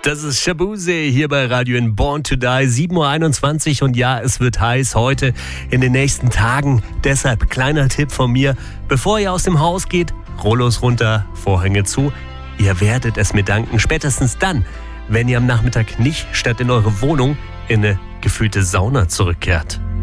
Das ist Shabuse hier bei Radio in Born to Die, 7.21 Uhr und ja, es wird heiß heute in den nächsten Tagen. Deshalb kleiner Tipp von mir, bevor ihr aus dem Haus geht, Rollos runter, Vorhänge zu. Ihr werdet es mir danken, spätestens dann, wenn ihr am Nachmittag nicht statt in eure Wohnung in eine gefühlte Sauna zurückkehrt.